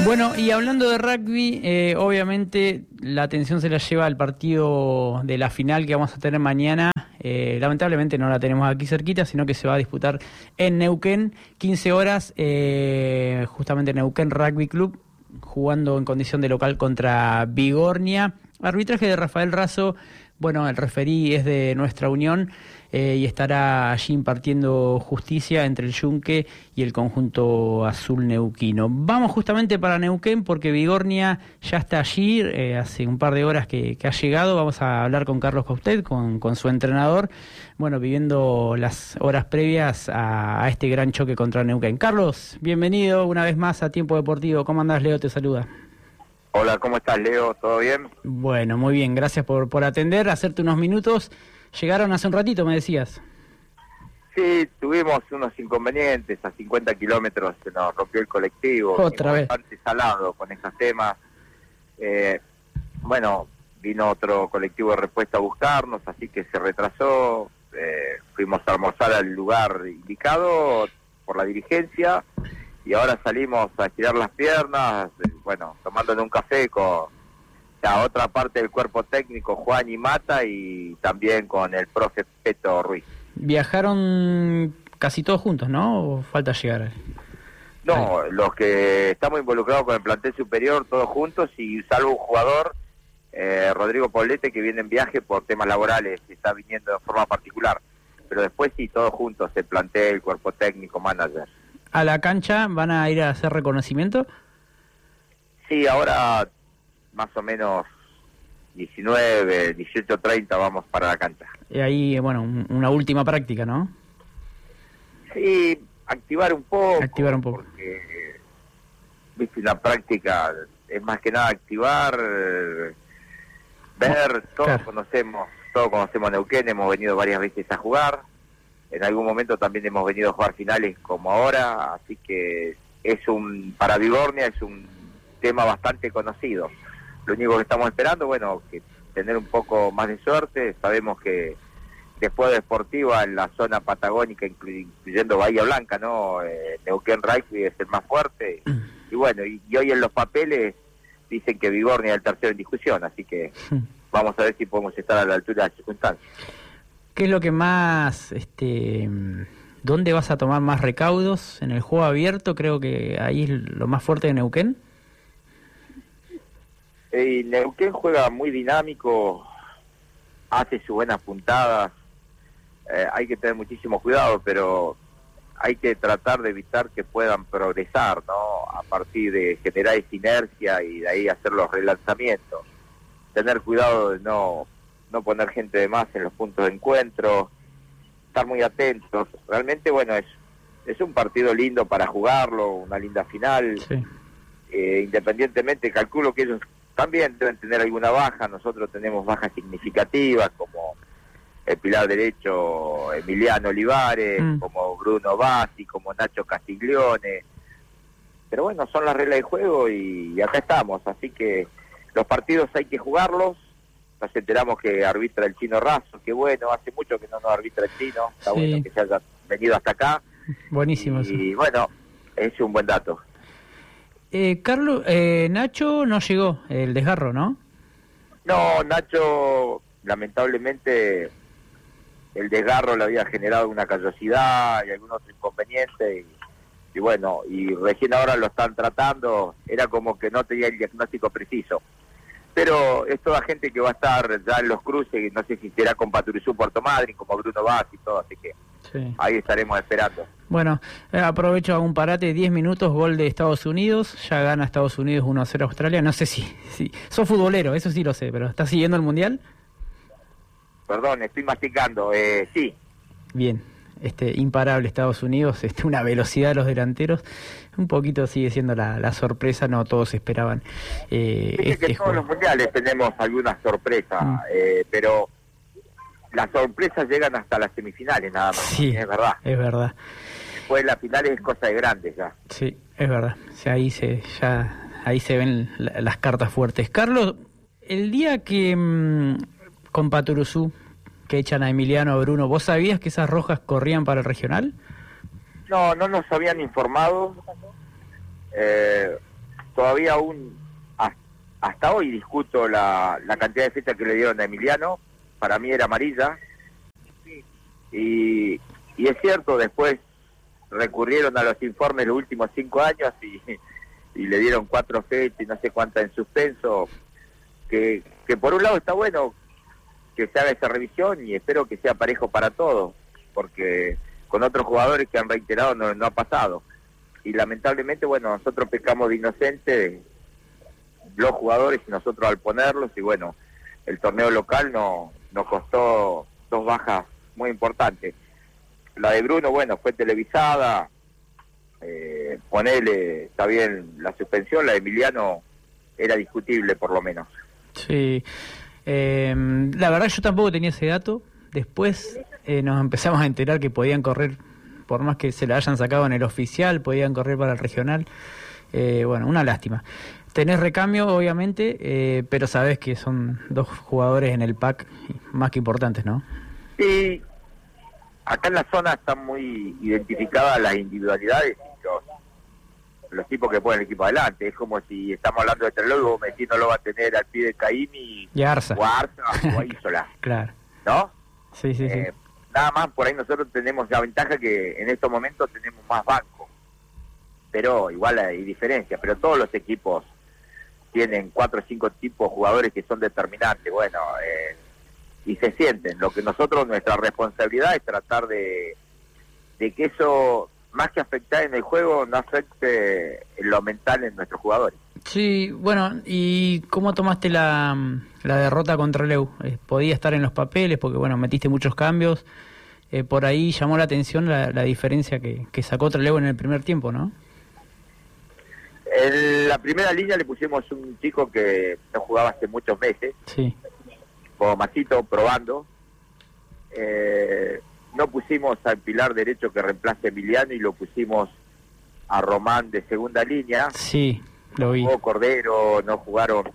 Bueno, y hablando de rugby, obviamente la atención se la lleva al partido de la final que vamos a tener mañana. Lamentablemente no la tenemos aquí cerquita, sino que se va a disputar en Neuquén, 15 horas, justamente Neuquén Rugby Club, jugando en condición de local contra Bigornia. Arbitraje de Rafael Razo. Bueno, el referí es de nuestra unión y estará allí impartiendo justicia entre el Yunque y el conjunto azul neuquino. Vamos justamente para Neuquén porque Bigornia ya está allí, hace un par de horas que ha llegado. Vamos a hablar con Carlos Caustet, con su entrenador, bueno, viviendo las horas previas a este gran choque contra Neuquén. Carlos, bienvenido una vez más a Tiempo Deportivo. ¿Cómo andás? Leo te saluda. Hola, ¿cómo estás, Leo? ¿Todo bien? Bueno, muy bien, gracias por atender, hacerte unos minutos. Llegaron hace un ratito, me decías. Sí, tuvimos unos inconvenientes, a 50 kilómetros se nos rompió el colectivo. Otra vez. Bastante salado con esos temas. Bueno, vino otro colectivo de respuesta a buscarnos, así que se retrasó. Fuimos a almorzar al lugar indicado por la dirigencia. Y ahora salimos a estirar las piernas, bueno, tomándonos un café con la otra parte del cuerpo técnico, Juan y Mata, y también con el profe Peto Ruiz. Viajaron casi todos juntos, ¿no? ¿O falta llegar? No, los que estamos involucrados con el plantel superior, todos juntos, y salvo un jugador, Rodrigo Poblete, que viene en viaje por temas laborales, está viniendo de forma particular. Pero después sí, todos juntos, el plantel, el cuerpo técnico, manager. ¿A la cancha van a ir a hacer reconocimiento? Sí, ahora más o menos 19, 18:30 vamos para la cancha. Y ahí, bueno, una última práctica, ¿no? Sí, activar un poco. Activar un poco. Porque, viste, la práctica es más que nada activar, ver, todos conocemos Neuquén, hemos venido varias veces a jugar. En algún momento también hemos venido a jugar finales como ahora, así que para Bigornia es un tema bastante conocido. Lo único que estamos esperando, bueno, que tener un poco más de suerte. Sabemos que después de Sportiva en la zona patagónica, incluyendo Bahía Blanca, ¿no? Neuquén Rugby es el más fuerte. Y bueno, y hoy en los papeles dicen que Bigornia es el tercero en discusión, así que vamos a ver si podemos estar a la altura de las circunstancias. ¿Qué es lo que más, dónde vas a tomar más recaudos? ¿En el juego abierto? Creo que ahí es lo más fuerte de Neuquén. Neuquén juega muy dinámico, hace sus buenas puntadas, hay que tener muchísimo cuidado, pero hay que tratar de evitar que puedan progresar, ¿no? A partir de generar esa inercia y de ahí hacer los relanzamientos. Tener cuidado de no poner gente de más en los puntos de encuentro, estar muy atentos. Realmente, bueno, es un partido lindo para jugarlo, una linda final. Sí. Independientemente, calculo que ellos también deben tener alguna baja. Nosotros tenemos bajas significativas, como el pilar derecho Emiliano Olivares, como Bruno Bassi, como Nacho Castiglione. Pero bueno, son las reglas del juego y acá estamos. Así que los partidos hay que jugarlos. Nos enteramos que arbitra el Chino Razo, que bueno, hace mucho que no nos arbitra el Chino, está sí. Bueno que se haya venido hasta acá. Buenísimo. Y bueno, es un buen dato. Carlos, Nacho no llegó, el desgarro, ¿no? No, Nacho, lamentablemente, el desgarro le había generado una callosidad y algún otro inconveniente, y bueno, y recién ahora lo están tratando, era como que no tenía el diagnóstico preciso. Pero es toda gente que va a estar ya en los cruces, no sé si será con Paturuzú, Puerto Madryn, como Bruno Bassi y todo, así que sí. Ahí estaremos esperando. Bueno, aprovecho a un parate, 10 minutos, gol de Estados Unidos, ya gana Estados Unidos 1-0 a Australia, no sé si sos futbolero, eso sí lo sé, pero ¿estás siguiendo el Mundial? Perdón, estoy masticando, sí. Bien. Imparable Estados Unidos, una velocidad de los delanteros, un poquito sigue siendo la sorpresa, no todos esperaban que todos los mundiales tenemos alguna sorpresa, pero las sorpresas llegan hasta las semifinales nada más, sí, es verdad. Es verdad. Después las finales es cosa de grandes ya. Sí, es verdad, o sea, ahí se ven las cartas fuertes. Carlos, el día que con Paturuzú que echan a Emiliano, a Bruno, ¿vos sabías que esas rojas corrían para el regional? No nos habían informado. todavía hasta hoy discuto la cantidad de fechas que le dieron a Emiliano. Para mí era amarilla. Y es cierto, después recurrieron a los informes los últimos 5 años y le dieron 4 fechas y no sé cuántas en suspenso, que por un lado está bueno que se haga esa revisión y espero que sea parejo para todos, porque con otros jugadores que han reiterado no ha pasado. Y lamentablemente, bueno, nosotros pecamos de inocentes, los jugadores y nosotros al ponerlos, y bueno, el torneo local nos costó 2 bajas muy importantes. La de Bruno, bueno, fue televisada, ponele, está bien la suspensión, la de Emiliano era discutible por lo menos. Sí, la verdad yo tampoco tenía ese dato. Después nos empezamos a enterar que podían correr, por más que se la hayan sacado en el oficial, podían correr para el regional. Bueno, una lástima. Tenés recambio, obviamente, pero sabés que son 2 jugadores en el pack más que importantes, ¿no? Sí, acá en la zona están muy identificadas las individualidades y los tipos que ponen el equipo adelante. Es como si estamos hablando de Trelew, Messi no lo va a tener al pie de Caimi y Arza. O a Arza o a Isola. Claro. ¿No? Sí, sí, sí. Nada más, por ahí nosotros tenemos la ventaja que en estos momentos tenemos más banco. Pero igual hay diferencia. Pero todos los equipos tienen 4 o 5 tipos de jugadores que son determinantes. Bueno, y se sienten. Lo que nosotros, nuestra responsabilidad es tratar de que eso, más que afectar en el juego, no afecte en lo mental en nuestros jugadores. Sí, bueno, ¿y cómo tomaste la derrota contra Leu? Podía estar en los papeles porque, bueno, metiste muchos cambios. Por ahí llamó la atención la diferencia que sacó Trelew en el primer tiempo, ¿no? En la primera línea le pusimos un chico que no jugaba hace muchos meses. Sí. Como Masito, probando. No pusimos al pilar derecho que reemplace a Emiliano y lo pusimos a Román de segunda línea. Sí, lo vi. No jugó Cordero, no jugaron.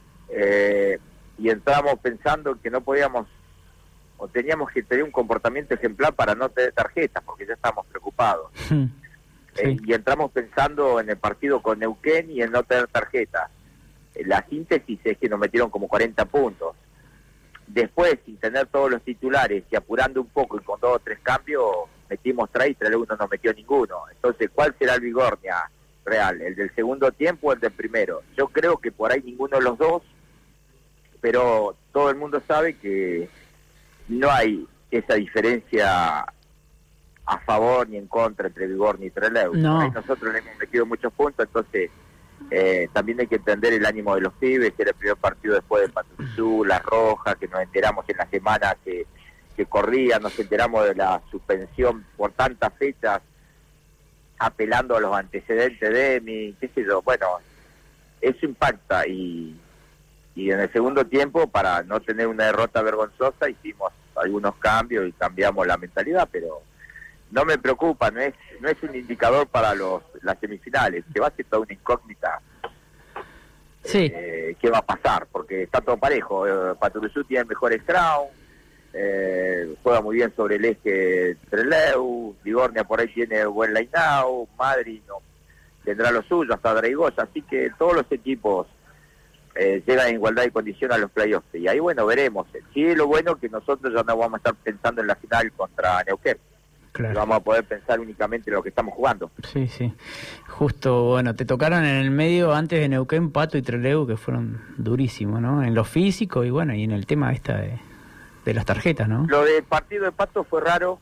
Y entramos pensando que no podíamos, o teníamos que tener un comportamiento ejemplar para no tener tarjetas, porque ya estábamos preocupados. Sí. Y entramos pensando en el partido con Neuquén y en no tener tarjetas. La síntesis es que nos metieron como 40 puntos. Después, sin tener todos los titulares y apurando un poco y con 2 o 3 cambios, metimos 3 y Trelew no nos metió ninguno. Entonces, ¿cuál será el Vigornia real? ¿El del segundo tiempo o el del primero? Yo creo que por ahí ninguno de los dos, pero todo el mundo sabe que no hay esa diferencia a favor ni en contra entre Vigornia y Trelew. No. Por ahí nosotros le hemos metido muchos puntos, entonces también hay que entender el ánimo de los pibes, que era el primer partido después del Patrusú, La Roja, que nos enteramos en la semana que corría, nos enteramos de la suspensión por tantas fechas, apelando a los antecedentes de Emi, qué sé yo. Bueno, eso impacta y en el segundo tiempo, para no tener una derrota vergonzosa, hicimos algunos cambios y cambiamos la mentalidad, pero no me preocupa, no es un indicador para las semifinales, que va a ser toda una incógnita. Sí. ¿Qué va a pasar? Porque está todo parejo. Patrusú tiene mejor scrum, juega muy bien sobre el eje Trelew, Vigornia por ahí tiene buen line-out, Madrid no tendrá lo suyo, hasta Draigosa, así que todos los equipos llegan en igualdad de condiciones a los playoffs, y ahí bueno, veremos. Sí, lo bueno que nosotros ya no vamos a estar pensando en la final contra Neuquén. Claro. Vamos a poder pensar únicamente en lo que estamos jugando. Sí, sí. Justo, bueno, te tocaron en el medio antes de Neuquén, Pato y Trelew, que fueron durísimos, ¿no? En lo físico y bueno, y en el tema de las tarjetas, ¿no? Lo del partido de Pato fue raro,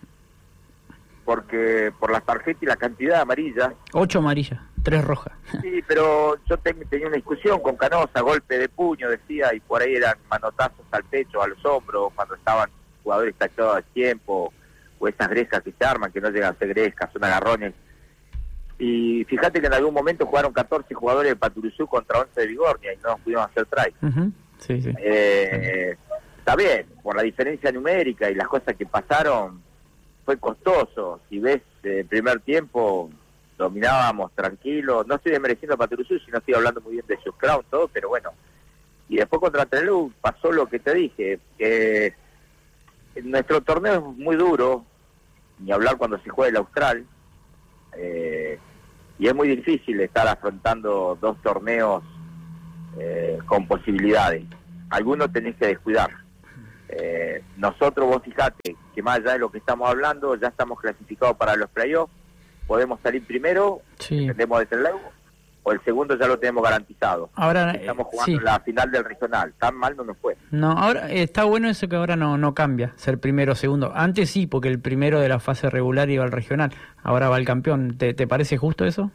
porque por las tarjetas y la cantidad de amarillas. 8 amarillas, 3 rojas. Sí, pero yo tenía una discusión con Canosa, golpe de puño, decía, y por ahí eran manotazos al pecho, a los hombros, cuando estaban jugadores tachados al tiempo, o esas grescas que se arman, que no llegan a ser grescas, son agarrones. Y fíjate que en algún momento jugaron 14 jugadores de Patrusú contra 11 de Vigornia y no nos pudimos hacer try. Sí, sí. Está bien, por la diferencia numérica y las cosas que pasaron, fue costoso. Si ves el primer tiempo, dominábamos tranquilos. No estoy desmereciendo a Patrusú, sino estoy hablando muy bien de sus crown, todo, pero bueno. Y después contra Trelew pasó lo que te dije. Nuestro torneo es muy duro, ni hablar cuando se juega el Austral. y es muy difícil estar afrontando 2 torneos con posibilidades. Algunos tenés que descuidar. Nosotros, vos fijate que más allá de lo que estamos hablando, ya estamos clasificados para los playoffs, podemos salir primero, dependemos de Trelew, o el segundo ya lo tenemos garantizado. Ahora estamos jugando la final del regional, tan mal no nos fue. No, ahora está bueno eso que ahora no cambia, ser primero o segundo. Antes sí, porque el primero de la fase regular iba al regional, ahora va al campeón. ¿Te parece justo eso?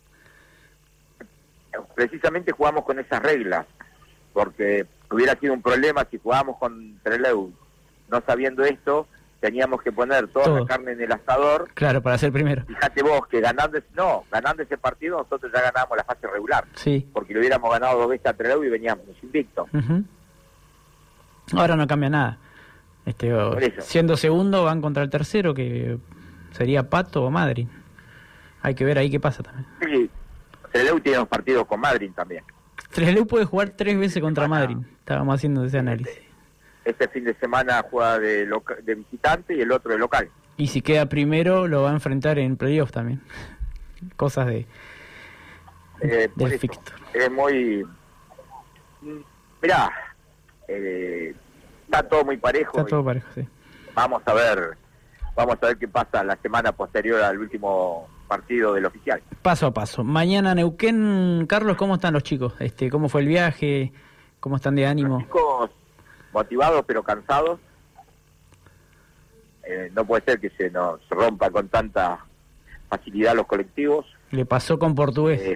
Precisamente jugamos con esas reglas, porque hubiera sido un problema si jugábamos con Trelew no sabiendo esto. Teníamos que poner toda la carne en el asador. Claro, para ser primero. Fíjate vos que ganando ese partido nosotros ya ganábamos la fase regular. Sí. Porque lo hubiéramos ganado 2 veces a Trelew y veníamos invictos. Ahora no cambia nada. Siendo segundo van contra el tercero, que sería Pato o Madrid. Hay que ver ahí qué pasa también. Sí, Trelew tiene 2 partidos con Madrid también. Trelew puede jugar 3 veces contra Madrid. Estábamos haciendo ese análisis. Este fin de semana juega de visitante y el otro de local. Y si queda primero, lo va a enfrentar en playoff también. Cosas del fixture. Es muy... Mirá, está todo muy parejo. Está todo parejo, sí. Vamos a ver qué pasa la semana posterior al último partido del oficial. Paso a paso. Mañana Neuquén, Carlos, ¿cómo están los chicos? ¿Cómo fue el viaje? ¿Cómo están de ánimo? Los chicos motivados pero cansados. No puede ser que se nos rompa con tanta facilidad los colectivos. Le pasó con Portugués.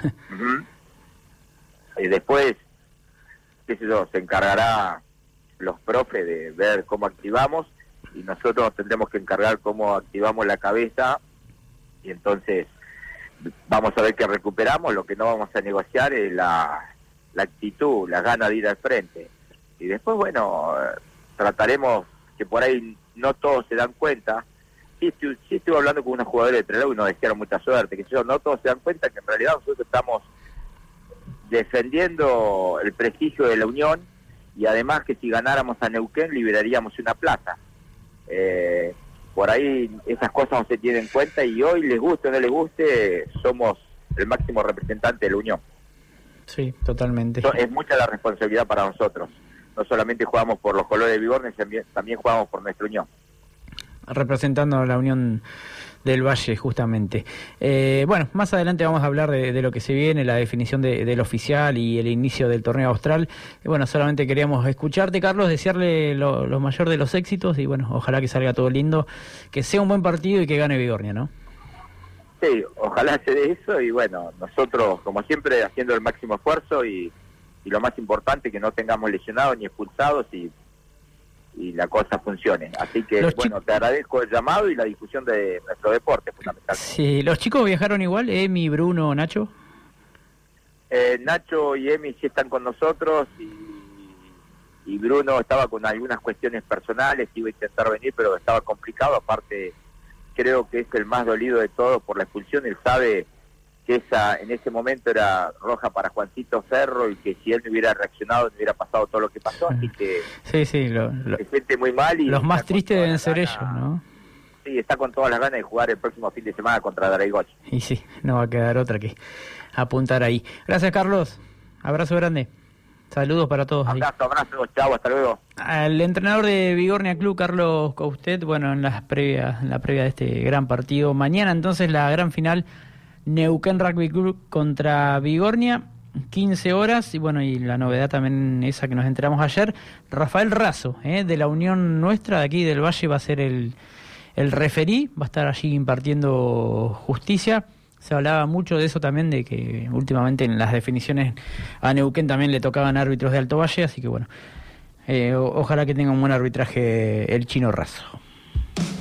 Y después, qué sé yo, se encargará los profes de ver cómo activamos y nosotros tendremos que encargar cómo activamos la cabeza, y entonces vamos a ver qué recuperamos. Lo que no vamos a negociar es la actitud, la gana de ir al frente. Y después, bueno, trataremos, que por ahí no todos se dan cuenta. Sí estuve hablando con unos jugadores de Trelew y nos desearon mucha suerte, que no todos se dan cuenta que en realidad nosotros estamos defendiendo el prestigio de la Unión, y además que si ganáramos a Neuquén liberaríamos una plaza. Por ahí esas cosas no se tienen en cuenta, y hoy, les guste o no les guste, somos el máximo representante de la Unión. Sí, totalmente. Es mucha la responsabilidad para nosotros. No solamente jugamos por los colores de Bigornia, también jugamos por nuestra Unión. Representando a la Unión del Valle, justamente. Bueno, más adelante vamos a hablar de lo que se viene, la definición del oficial y el inicio del torneo austral. Bueno, solamente queríamos escucharte, Carlos, desearle lo mayor de los éxitos, y bueno, ojalá que salga todo lindo, que sea un buen partido y que gane Bigornia, ¿no? Sí, ojalá se dé eso, y bueno, nosotros, como siempre, haciendo el máximo esfuerzo, y lo más importante, que no tengamos lesionados ni expulsados, y la cosa funcione. Así que, bueno, te agradezco el llamado y la difusión de nuestro deporte, fundamentalmente. Sí, ¿los chicos viajaron igual? ¿Emi, Bruno, Nacho? Nacho y Emi sí están con nosotros, y Bruno estaba con algunas cuestiones personales, iba a intentar venir, pero estaba complicado. Aparte, creo que es el más dolido de todos por la expulsión. Él sabe que en ese momento era roja para Juancito Ferro, y que si él no hubiera reaccionado no hubiera pasado todo lo que pasó, así que sí, se siente muy mal. Y los más tristes deben ser ellos, ¿no? Sí, está con todas las ganas de jugar el próximo fin de semana contra Daraigoche. Y sí, no va a quedar otra que apuntar ahí. Gracias, Carlos. Abrazo grande. Saludos para todos. Abrazo, chau, hasta luego. Al entrenador de Bigornia Club, Carlos Coustet, bueno, en la previa de este gran partido. Mañana entonces la gran final, Neuquén Rugby Club contra Bigornia, 15 horas, y bueno, y la novedad también esa que nos enteramos ayer, Rafael Razo, de la Unión nuestra de aquí del Valle, va a ser el referí, va a estar allí impartiendo justicia. Se hablaba mucho de eso también, de que últimamente en las definiciones a Neuquén también le tocaban árbitros de Alto Valle, así que bueno, ojalá que tenga un buen arbitraje el chino Razo.